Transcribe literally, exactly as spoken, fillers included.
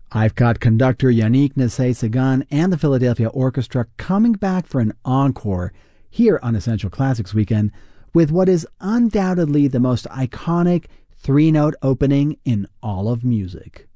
I've got conductor Yannick Nassé-Sagan and the Philadelphia Orchestra coming back for an encore here on Essential Classics Weekend with what is undoubtedly the most iconic three-note opening in all of music.